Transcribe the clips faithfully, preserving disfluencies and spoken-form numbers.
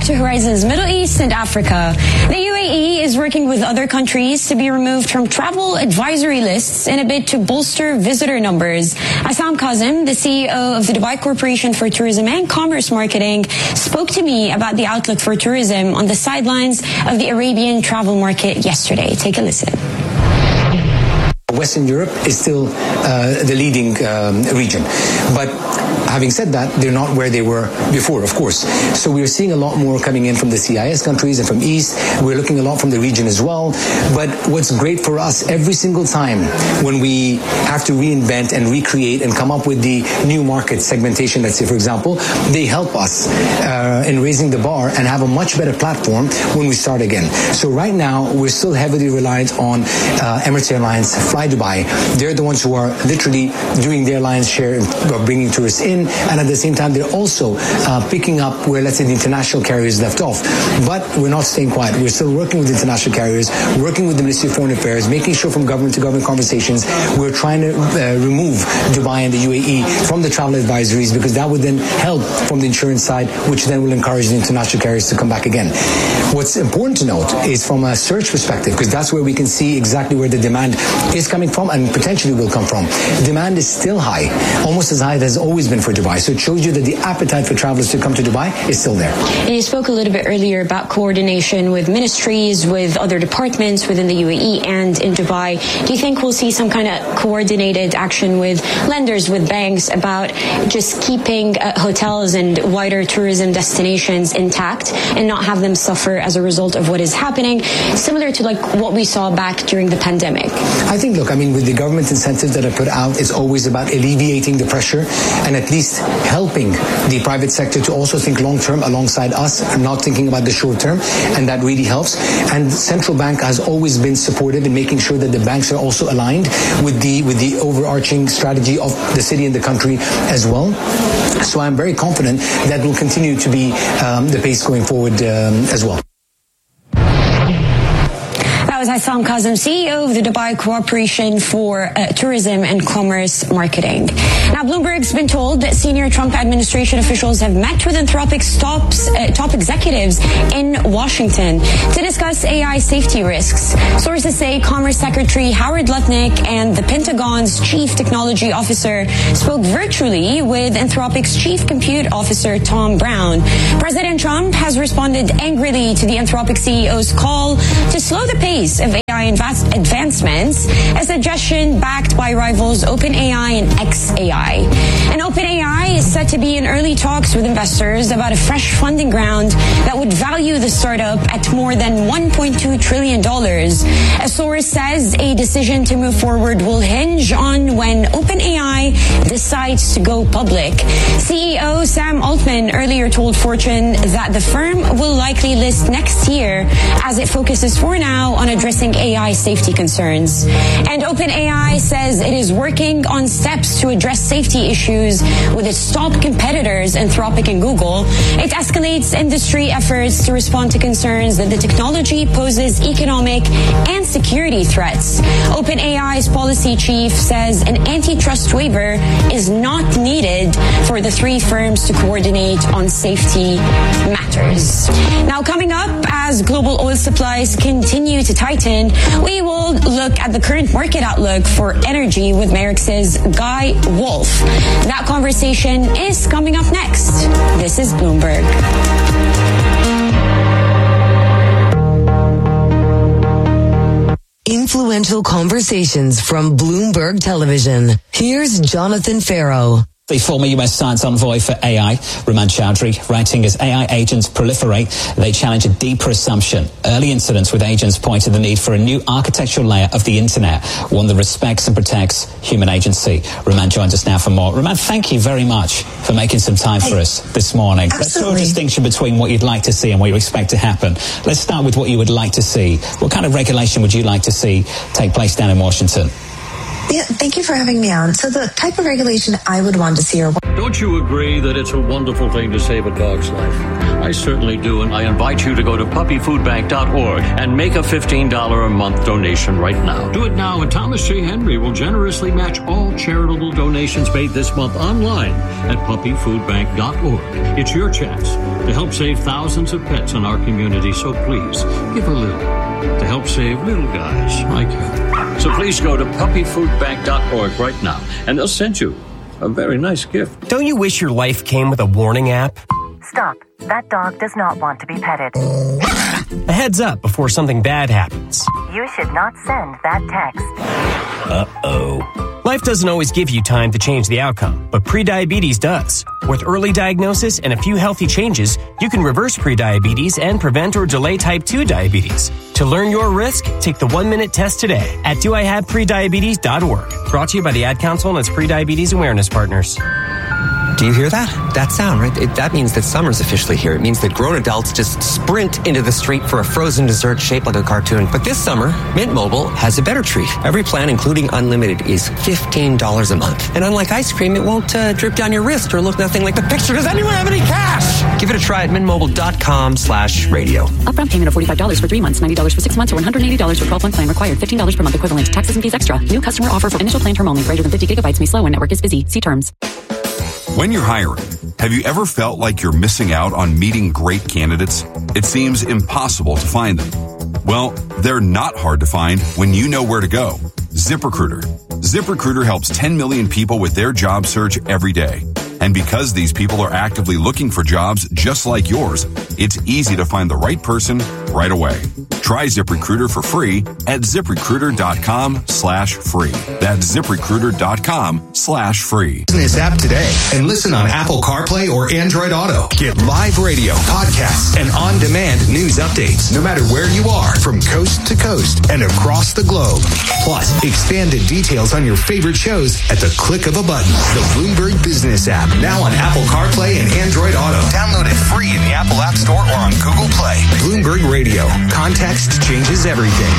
back to Horizons Middle East and Africa. The U A E is working with other countries to be removed from travel advisory lists in a bid to bolster visitor numbers. Assam Kazim, the C E O of the Dubai Corporation for Tourism and Commerce Marketing, spoke to me about the outlook for tourism on the sidelines of the Arabian travel market yesterday. Take a listen. Western Europe is still uh, the leading um, region. But having said that, they're not where they were before, of course. So we're seeing a lot more coming in from the C I S countries and from East. We're looking a lot from the region as well. But what's great for us, every single time when we have to reinvent and recreate and come up with the new market segmentation, let's say, for example, they help us uh, in raising the bar and have a much better platform when we start again. So right now, we're still heavily reliant on uh, Emirates Airlines, Fly Dubai. They're the ones who are literally doing their lion's share of bringing tourists in, and at the same time they're also uh, picking up where, let's say, the international carriers left off. But we're not staying quiet. We're still working with international carriers, working with the Ministry of Foreign Affairs, making sure from government to government conversations we're trying to uh, remove Dubai and the U A E from the travel advisories, because that would then help from the insurance side, which then will encourage the international carriers to come back again. What's important to note is from a search perspective, because that's where we can see exactly where the demand is coming from and potentially will come from. Demand is still high, almost as high as it's always been for Dubai. So it shows you that the appetite for travelers to come to Dubai is still there. And you spoke a little bit earlier about coordination with ministries, with other departments within the U A E and in Dubai. Do you think we'll see some kind of coordinated action with lenders, with banks, about just keeping uh, hotels and wider tourism destinations intact and not have them suffer as a result of what is happening, similar to like what we saw back during the pandemic? I think, look, I mean, with the government incentives that are put out, it's always about alleviating the pressure and at least helping the private sector to also think long-term alongside us, not thinking about the short-term, and that really helps. And central bank has always been supportive in making sure that the banks are also aligned with the with the overarching strategy of the city and the country as well. So I'm very confident that will continue to be um, the pace going forward um, as well. Was Assam Kazim, C E O of the Dubai Corporation for uh, Tourism and Commerce Marketing. Now, Bloomberg's been told that senior Trump administration officials have met with Anthropic's tops, uh, top executives in Washington to discuss A I safety risks. Sources say Commerce Secretary Howard Lutnick and the Pentagon's Chief Technology Officer spoke virtually with Anthropic's Chief Compute Officer Tom Brown. President Trump has responded angrily to the Anthropic C E O's call to slow the pace of A I advancements, a suggestion backed by rivals OpenAI and xAI. And OpenAI is set to be in early talks with investors about a fresh funding round that would value the startup at more than one point two trillion dollars. A source says a decision to move forward will hinge on when OpenAI decides to go public. C E O Sam Altman earlier told Fortune that the firm will likely list next year as it focuses for now on addressing A I safety concerns. And OpenAI says it is working on steps to address safety issues with its top competitors, Anthropic and Google. It escalates industry efforts to respond to concerns that the technology poses economic and security threats. OpenAI's policy chief says an antitrust waiver is not needed for the three firms to coordinate on safety matters. Now, coming up, as global oil supplies continue to tighten, we will look at the current market outlook for energy with Merix's Guy Wolf. That conversation is coming up next. This is Bloomberg. Influential conversations from Bloomberg Television. Here's Jonathan Farrow. The former U S science envoy for A I, Raman Chowdhury, writing as A I agents proliferate, they challenge a deeper assumption. Early incidents with agents point to the need for a new architectural layer of the internet, one that respects and protects human agency. Raman joins us now for more. Raman, thank you very much for making some time for us this morning. Absolutely. Let's draw a distinction between what you'd like to see and what you expect to happen. Let's start with what you would like to see. What kind of regulation would you like to see take place down in Washington? Yeah, thank you for having me on. So the type of regulation I would want to see are... Don't you agree that it's a wonderful thing to save a dog's life? I certainly do, and I invite you to go to puppy food bank dot org and make a fifteen dollars a month donation right now. Do it now, and Thomas J. Henry will generously match all charitable donations made this month online at puppy food bank dot org. It's your chance to help save thousands of pets in our community, so please give a little to help save little guys like you. So please go to puppy food bank dot org right now, and they'll send you a very nice gift. Don't you wish your life came with a warning app? Stop. That dog does not want to be petted. A heads up before something bad happens. You should not send that text. Uh-oh. Life doesn't always give you time to change the outcome, but prediabetes does. With early diagnosis and a few healthy changes, you can reverse prediabetes and prevent or delay type two diabetes. To learn your risk, take the one-minute test today at do I have prediabetes dot org. Brought to you by the Ad Council and its Prediabetes Awareness Partners. Do you hear that? That sound, right? It, that means that summer's officially here. It means that grown adults just sprint into the street for a frozen dessert shaped like a cartoon. But this summer, Mint Mobile has a better treat. Every plan, including unlimited, is fifteen dollars a month. And unlike ice cream, it won't uh, drip down your wrist or look nothing like the picture. Does anyone have any cash? Give it a try at mintmobile.com slash radio. Upfront payment of forty-five dollars for three months, ninety dollars for six months, or one hundred eighty dollars for twelve-month plan required. fifteen dollars per month equivalent. Taxes and fees extra. New customer offer for initial plan term only. Greater than fifty gigabytes may slow when network is busy. See terms. When you're hiring, have you ever felt like you're missing out on meeting great candidates? It seems impossible to find them. Well, they're not hard to find when you know where to go. ZipRecruiter. ZipRecruiter helps ten million people with their job search every day. And because these people are actively looking for jobs just like yours, it's easy to find the right person right away. Try ZipRecruiter for free at ZipRecruiter.com slash free. That's ZipRecruiter.com slash free. Business app today and listen on Apple CarPlay or Android Auto. Get live radio, podcasts, and on-demand news updates no matter where you are from coast to coast and across the globe. Plus, expanded details on your favorite shows at the click of a button. The Bloomberg Business app, now on Apple CarPlay and Android Auto. Download it free in the Apple App Store or on Google Play. Bloomberg Radio. Context changes everything.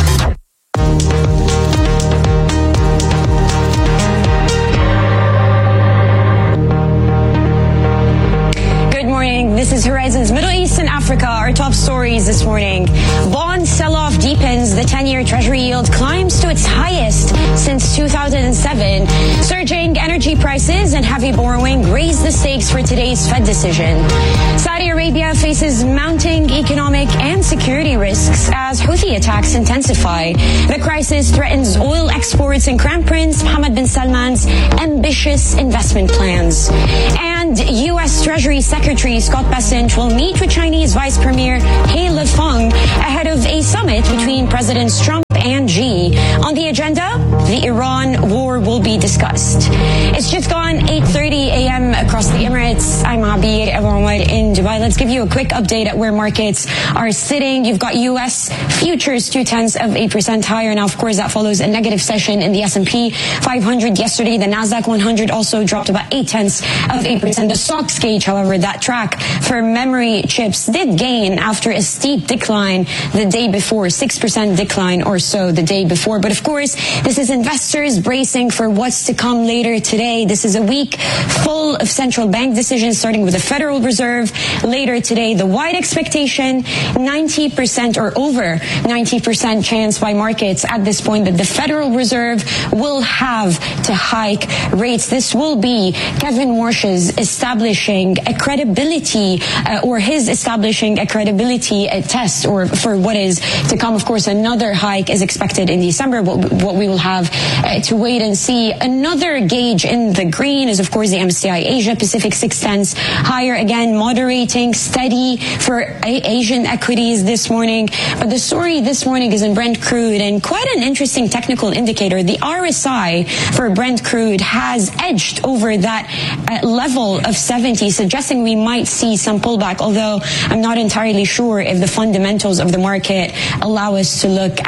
This is Horizons Middle East and Africa. Our top stories this morning. Bond sell-off deepens. The ten-year Treasury yield climbs to its highest since two thousand seven. Surging energy prices and heavy borrowing raise the stakes for today's Fed decision. Saudi Arabia faces mounting economic and security risks as Houthi attacks intensify. The crisis threatens oil exports and Crown Prince Mohammed bin Salman's ambitious investment plans. And U S Treasury Secretary Scott Bessent will meet with Chinese Vice Premier He Lifeng ahead of a summit between Presidents Trump and Xi. On the agenda, the Iran war will be discussed. It's just gone eight thirty a.m. across the Emirates. I'm Abir Abouamad in Dubai. Let's give you a quick update at where markets are sitting. You've got U S futures two-tenths of a percent higher. Now, of course, that follows a negative session in the S and P five hundred yesterday. The Nasdaq one hundred also dropped about eight-tenths of a percent. The stocks gauge, however, that track for memory chips did gain after a steep decline the day before, six percent decline or so the day before. But of course, this is investors bracing for what's to come later today. This is a week full of central bank decisions, starting with the Federal Reserve later today. The wide expectation, ninety percent or over ninety percent chance by markets at this point that the Federal Reserve will have to hike rates. This will be Kevin Warsh's establishing a credibility uh, or his establishing a credibility uh, test or for what is to come. Of course, another hike is expected in December, what, what we will have uh, to wait and see. Another gauge in the green is, of course, the M S C I Asia Pacific six tenths higher, again, moderating, steady for a- Asian equities this morning. But the story this morning is in Brent crude, and quite an interesting technical indicator. The R S I for Brent crude has edged over that uh, level of seventy, suggesting we might see some pullback, although I'm not entirely sure if the fundamentals of the market allow us to look at the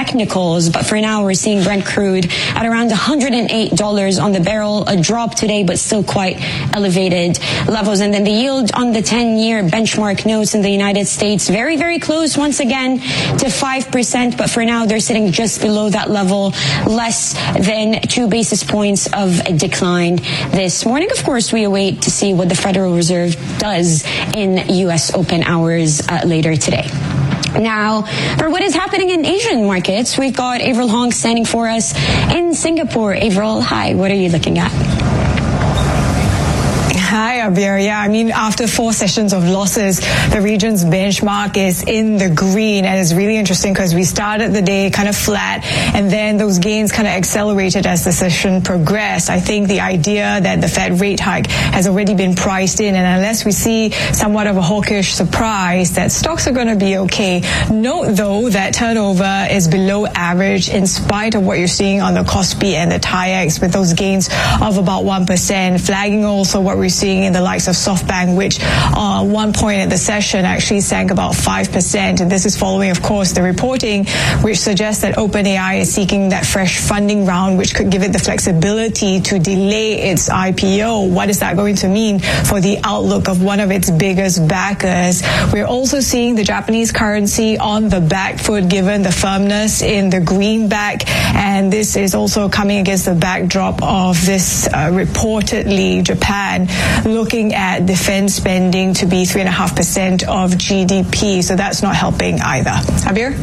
technicals, but for now we're seeing Brent crude at around one hundred eight dollars on the barrel, a drop today, but still quite elevated levels. And then the yield on the ten-year benchmark notes in the United States, very, very close once again to five percent, but for now they're sitting just below that level, less than two basis points of a decline this morning. Of course, we await to see what the Federal Reserve does in U S open hours uh, later today. Now, for what is happening in Asian markets, we've got Avril Hong standing for us in Singapore. Avril, hi, what are you looking at? Hi, Abir. Yeah, I mean, after four sessions of losses, the region's benchmark is in the green, and it's really interesting because we started the day kind of flat, and then those gains kind of accelerated as the session progressed. I think the idea that the Fed rate hike has already been priced in, and unless we see somewhat of a hawkish surprise, that stocks are going to be okay. Note, though, that turnover is below average in spite of what you're seeing on the Kospi and the T A I X, with those gains of about one percent, flagging also what we're seeing in the likes of SoftBank, which uh, one point at the session actually sank about five percent. And this is following, of course, the reporting which suggests that OpenAI is seeking that fresh funding round, which could give it the flexibility to delay its I P O. What is that going to mean for the outlook of one of its biggest backers? We're also seeing the Japanese currency on the back foot given the firmness in the greenback. And this is also coming against the backdrop of this uh, reportedly Japan looking at defense spending to be three point five percent of G D P. So that's not helping either. Abir?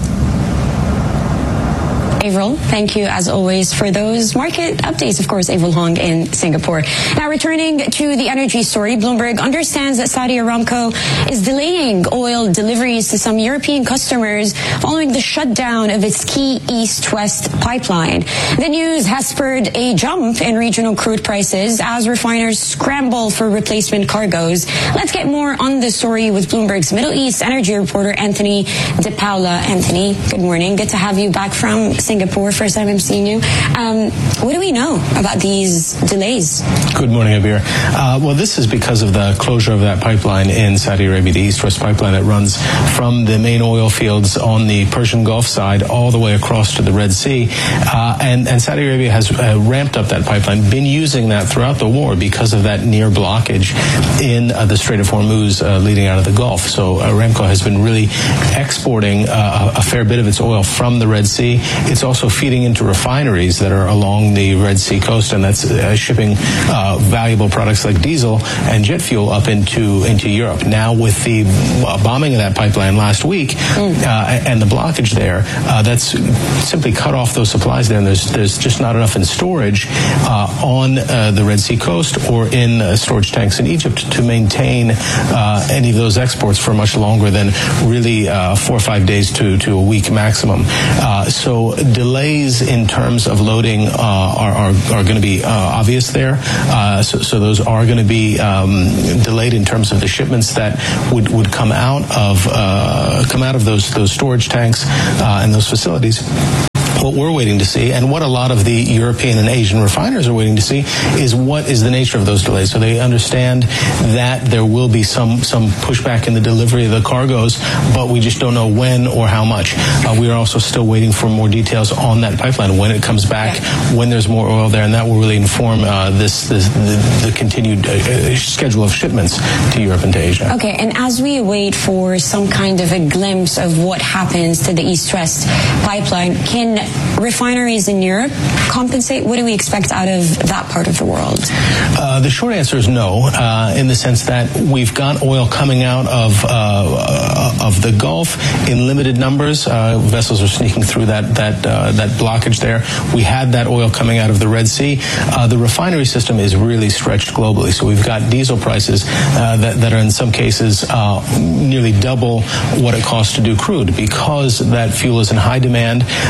Avril, thank you as always for those market updates. Of course, Avril Hong in Singapore. Now, returning to the energy story, Bloomberg understands that Saudi Aramco is delaying oil deliveries to some European customers following the shutdown of its key east-west pipeline. The news has spurred a jump in regional crude prices as refiners scramble for replacement cargoes. Let's get more on the story with Bloomberg's Middle East energy reporter Anthony De Paula. Anthony, good morning. Good to have you back from Singapore. First time I'm seeing you. Um, what do we know about these delays? Good morning, Abir. Uh, well, this is because of the closure of that pipeline in Saudi Arabia, the East-West pipeline that runs from the main oil fields on the Persian Gulf side all the way across to the Red Sea. Uh, and, and Saudi Arabia has uh, ramped up that pipeline, been using that throughout the war because of that near blockage in uh, the Strait of Hormuz uh, leading out of the Gulf. So Aramco has been really exporting uh, a fair bit of its oil from the Red Sea. It's also feeding into refineries that are along the Red Sea coast, and that's uh, shipping uh, valuable products like diesel and jet fuel up into into Europe. Now, with the uh, bombing of that pipeline last week mm. uh, and the blockage there, uh, that's simply cut off those supplies there, and there's there's just not enough in storage uh, on uh, the Red Sea coast or in uh, storage tanks in Egypt to maintain uh, any of those exports for much longer than really uh, four or five days to, to a week maximum. Uh, so delays in terms of loading uh, are, are, are going to be uh, obvious there. Uh, so, so those are going to be um, delayed in terms of the shipments that would, would come out of uh, come out of those those storage tanks uh, and those facilities. What we're waiting to see, and what a lot of the European and Asian refiners are waiting to see, is what is the nature of those delays. So they understand that there will be some some pushback in the delivery of the cargoes, but we just don't know when or how much. Uh, we are also still waiting for more details on that pipeline, when it comes back, yeah. when there's more oil there, and that will really inform uh, this, this the, the continued uh, schedule of shipments to Europe and to Asia. Okay, and as we wait for some kind of a glimpse of what happens to the East-West pipeline, can refineries in Europe compensate? What do we expect out of that part of the world? Uh, the short answer is no, uh, in the sense that we've got oil coming out of uh, of the Gulf in limited numbers. Uh, vessels are sneaking through that that uh, that blockage there. We had that oil coming out of the Red Sea. Uh, the refinery system is really stretched globally. So we've got diesel prices uh, that, that are in some cases uh, nearly double what it costs to do crude, because that fuel is in high demand. Uh,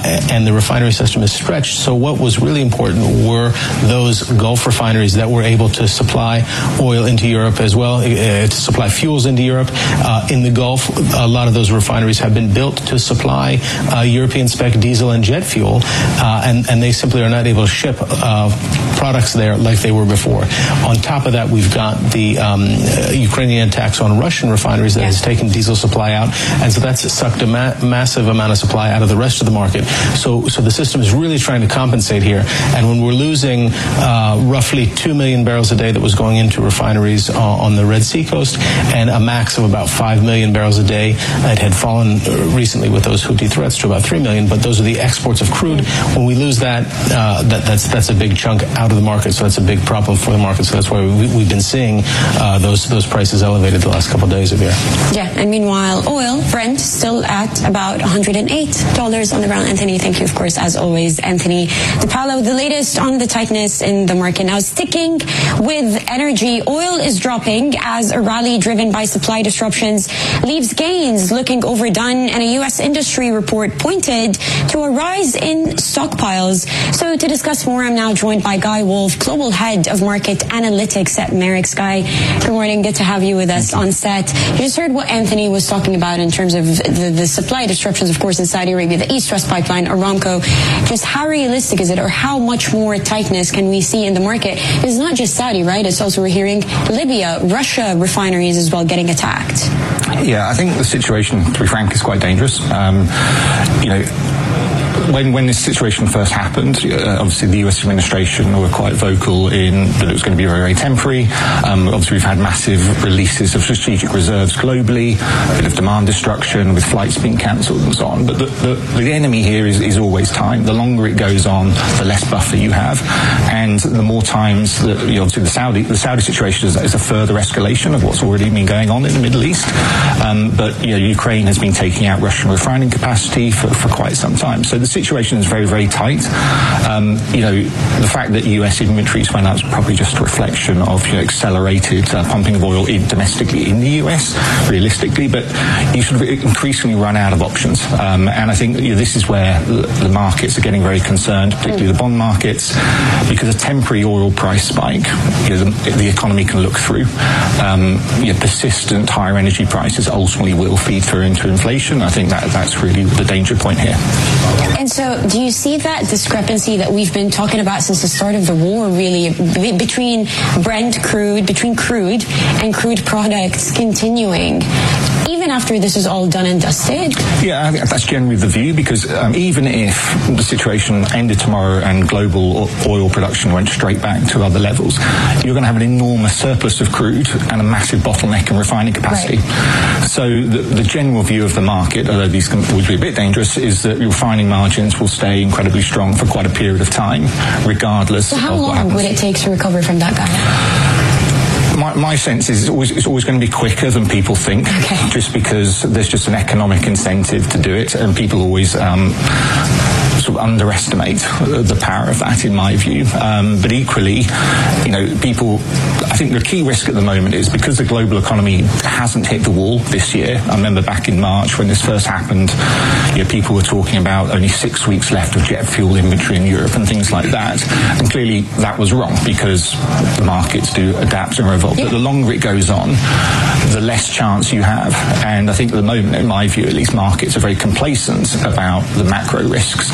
and the refinery system is stretched. So what was really important were those Gulf refineries that were able to supply oil into Europe as well, uh, to supply fuels into Europe. Uh, in the Gulf, a lot of those refineries have been built to supply uh, European spec diesel and jet fuel, uh, and, and they simply are not able to ship uh, products there like they were before. On top of that, we've got the um, uh, Ukrainian attacks on Russian refineries that yeah. has taken diesel supply out, and so that's sucked a ma- massive amount of supply out of the rest of the market. So, so the system is really trying to compensate here, and when we're losing uh, roughly two million barrels a day that was going into refineries uh, on the Red Sea coast, and a max of about five million barrels a day, it had fallen recently with those Houthi threats to about three million, but those are the exports of crude. When we lose that, uh, that that's that's a big chunk out of the market, so that's a big problem for the market. So that's why we, we've been seeing uh, those those prices elevated the last couple of days of here. Yeah, and meanwhile, oil, Brent, still at about one hundred eight dollars on the barrel. Anthony, thank you, of course, as always. Anthony DePaolo, the latest on the tightness in the market. Now, sticking with energy, oil is dropping as a rally driven by supply disruptions leaves gains looking overdone, and a U S industry report pointed to a rise in stockpiles. So to discuss more, I'm now joined by Guy Wolf, Global Head of Market Analytics at Marex. Guy, good morning. Good to have you with us on set. You just heard what Anthony was talking about in terms of the, the supply disruptions, of course, in Saudi Arabia, the East-West pipeline, Aramco. Just how realistic is it, or how much more tightness can we see in the market? It's not just Saudi, right? It's also, we're hearing Libya, Russia refineries as well getting attacked. Yeah, I think the situation, to be frank, is quite dangerous. Um, you know, When, when this situation first happened, uh, obviously the U S administration were quite vocal in that it was going to be very, very temporary. Um, obviously, we've had massive releases of strategic reserves globally, a bit of demand destruction with flights being cancelled and so on. But the, the, the enemy here is, is always time. The longer it goes on, the less buffer you have, and the more times that, you know, obviously the Saudi the Saudi situation is, is a further escalation of what's already been going on in the Middle East. Um, but you know, Ukraine has been taking out Russian refining capacity for, for quite some time. So the situation is very, very tight. Um, you know, the fact that U S inventories went up is probably just a reflection of, you know, accelerated uh, pumping of oil in, domestically in the U S, realistically, but you sort of increasingly run out of options. Um, and I think, you know, this is where the, the markets are getting very concerned, particularly the bond markets, because a temporary oil price spike, you know, the, the economy can look through. Um, you know, persistent higher energy prices ultimately will feed through into inflation. I think that that's really the danger point here. And so do you see that discrepancy that we've been talking about since the start of the war, really, b- between Brent crude, between crude and crude products continuing, even after this is all done and dusted? Yeah, I think that's generally the view, because um, even if the situation ended tomorrow and global oil production went straight back to other levels, you're going to have an enormous surplus of crude and a massive bottleneck in refining capacity. Right. So the, the general view of the market, although these can, would be a bit dangerous, is that refining margins will stay incredibly strong for quite a period of time, regardless so how of what long happens. Would it take to recover from that, guy? My, my sense is it's always, it's always going to be quicker than people think, okay. just because there's just an economic incentive to do it, and people always um, sort of underestimate the power of that, in my view. Um, but equally, you know, people, I think the key risk at the moment is because the global economy hasn't hit the wall this year. I remember back in March when this first happened, you know, people were talking about only six weeks left of jet fuel inventory in Europe and things like that. And clearly that was wrong, because the markets do adapt and revolve. But the longer it goes on, the less chance you have. And I think at the moment, in my view at least, markets are very complacent about the macro risks.